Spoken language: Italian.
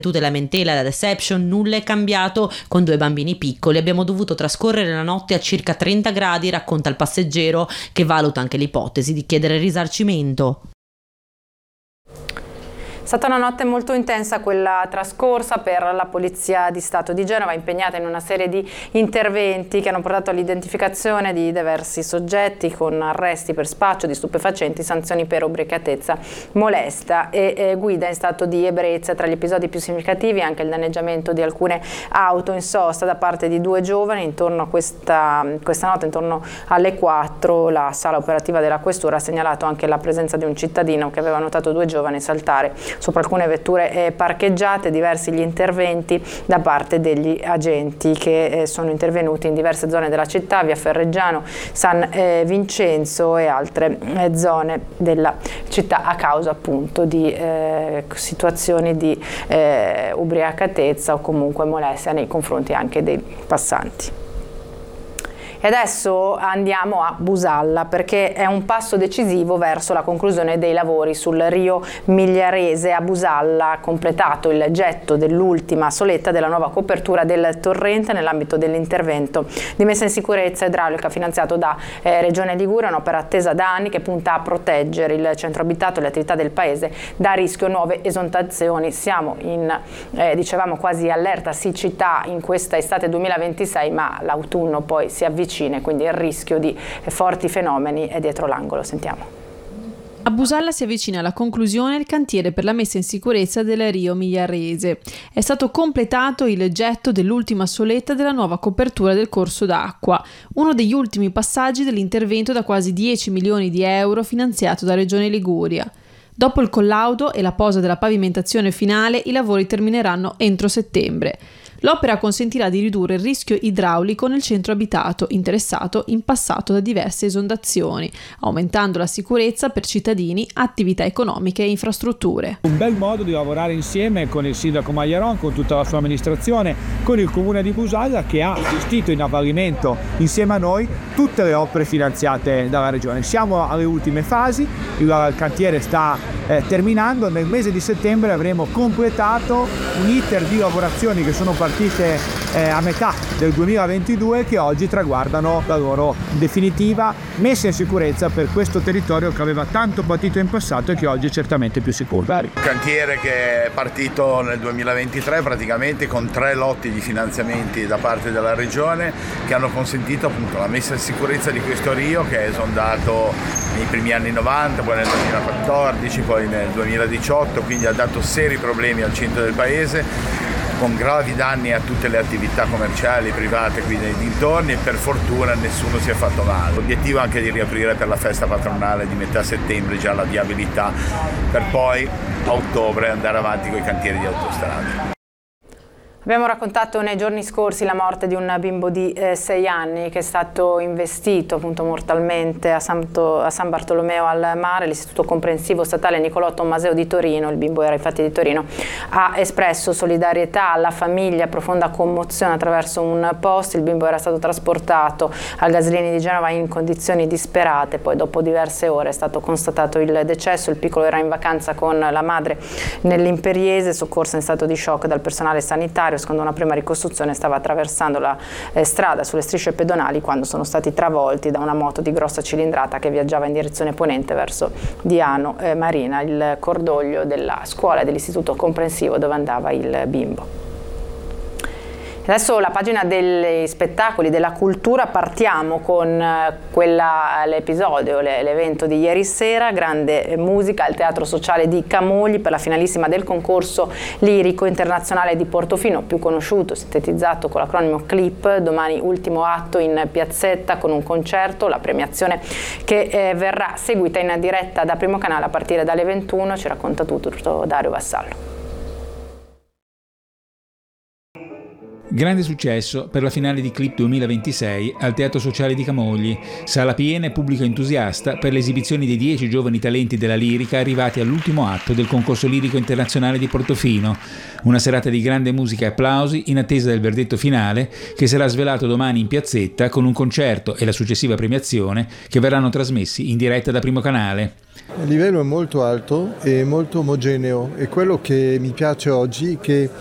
Tu della lamentela, la deception, nulla è cambiato con 2 bambini piccoli. Abbiamo dovuto trascorrere la notte a circa 30 gradi, racconta il passeggero, che valuta anche l'ipotesi di chiedere risarcimento. È stata una notte molto intensa quella trascorsa per la Polizia di Stato di Genova, impegnata in una serie di interventi che hanno portato all'identificazione di diversi soggetti con arresti per spaccio di stupefacenti, sanzioni per ubriacatezza molesta e guida in stato di ebbrezza. Tra gli episodi più significativi anche il danneggiamento di alcune auto in sosta da parte di 2 giovani. Intorno a questa notte, intorno alle 4, la sala operativa della Questura ha segnalato anche la presenza di un cittadino che aveva notato 2 giovani saltare sopra alcune vetture parcheggiate. Diversi gli interventi da parte degli agenti che sono intervenuti in diverse zone della città, via Ferreggiano, San Vincenzo e altre zone della città, a causa appunto di situazioni di ubriacatezza o comunque molestia nei confronti anche dei passanti. E adesso andiamo a Busalla, perché è un passo decisivo verso la conclusione dei lavori sul Rio Migliarese. A Busalla, completato il getto dell'ultima soletta della nuova copertura del torrente nell'ambito dell'intervento di messa in sicurezza idraulica finanziato da Regione Liguria, un'opera attesa da anni che punta a proteggere il centro abitato e le attività del paese da rischio nuove esondazioni. Siamo in, dicevamo, quasi allerta siccità in questa estate 2026, ma l'autunno poi si avvicina, quindi il rischio di forti fenomeni è dietro l'angolo. Sentiamo. A Busalla si avvicina alla conclusione il cantiere per la messa in sicurezza del Rio Migliarese. È stato completato il getto dell'ultima soletta della nuova copertura del corso d'acqua, uno degli ultimi passaggi dell'intervento da quasi 10 milioni di euro finanziato da Regione Liguria. Dopo il collaudo e la posa della pavimentazione finale, i lavori termineranno entro settembre. L'opera consentirà di ridurre il rischio idraulico nel centro abitato, interessato in passato da diverse esondazioni, aumentando la sicurezza per cittadini, attività economiche e infrastrutture. Un bel modo di lavorare insieme con il sindaco Maglieron, con tutta la sua amministrazione, con il comune di Busalla, che ha gestito in avvalimento insieme a noi tutte le opere finanziate dalla regione. Siamo alle ultime fasi, il cantiere sta terminando. Nel mese di settembre avremo completato un iter di lavorazioni che sono partite a metà del 2022, che oggi traguardano la loro definitiva messa in sicurezza per questo territorio che aveva tanto patito in passato e che oggi è certamente più sicuro. Cantiere che è partito nel 2023 praticamente con 3 lotti di finanziamenti da parte della regione che hanno consentito appunto la messa in sicurezza di questo Rio, che è esondato nei primi anni 90, poi nel 2014, poi nel 2018, quindi ha dato seri problemi al centro del paese, con gravi danni a tutte le attività commerciali private qui nei dintorni, e per fortuna nessuno si è fatto male. L'obiettivo è anche di riaprire per la festa patronale di metà settembre già la viabilità, per poi a ottobre andare avanti con i cantieri di autostrade. Abbiamo raccontato nei giorni scorsi la morte di un bimbo di 6 anni che è stato investito appunto mortalmente a San Bartolomeo al Mare. L'Istituto Comprensivo Statale Niccolò Tommaseo di Torino, il bimbo era infatti di Torino, ha espresso solidarietà alla famiglia, profonda commozione attraverso un post. Il bimbo era stato trasportato al Gaslini di Genova in condizioni disperate, poi dopo diverse ore è stato constatato il decesso. Il piccolo era in vacanza con la madre nell'Imperiese, soccorso in stato di shock dal personale sanitario. Secondo una prima ricostruzione stava attraversando la strada sulle strisce pedonali quando sono stati travolti da una moto di grossa cilindrata che viaggiava in direzione ponente verso Diano Marina, il cordoglio della scuola dell'Istituto Comprensivo dove andava il bimbo. Adesso la pagina degli spettacoli, della cultura. Partiamo con l'episodio, l'evento di ieri sera, grande musica al Teatro Sociale di Camogli per la finalissima del concorso lirico internazionale di Portofino, più conosciuto, sintetizzato con l'acronimo CLIP. Domani ultimo atto in piazzetta con un concerto, la premiazione che verrà seguita in diretta da Primo Canale a partire dalle 21. Ci racconta tutto Dario Vassallo. Grande successo per la finale di Clip 2026 al Teatro Sociale di Camogli, sala piena e pubblico entusiasta per le esibizioni dei 10 giovani talenti della lirica arrivati all'ultimo atto del concorso lirico internazionale di Portofino. Una serata di grande musica e applausi in attesa del verdetto finale che sarà svelato domani in piazzetta con un concerto e la successiva premiazione che verranno trasmessi in diretta da Primo Canale. Il livello è molto alto e molto omogeneo e quello che mi piace oggi è che